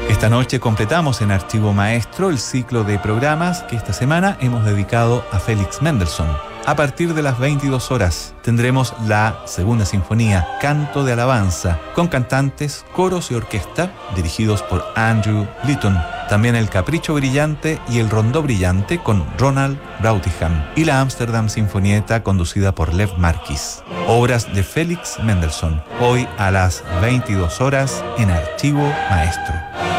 Esta noche completamos en Archivo Maestro el ciclo de programas que esta semana hemos dedicado a Félix Mendelssohn. A partir de las 22 horas tendremos la Segunda Sinfonía, Canto de Alabanza, con cantantes, coros y orquesta dirigidos por Andrew Litton. También el Capricho Brillante y el Rondó Brillante con Ronald Brautigam. Y la Amsterdam Sinfonieta conducida por Lev Marquis. Obras de Félix Mendelssohn. Hoy a las 22 horas en Archivo Maestro.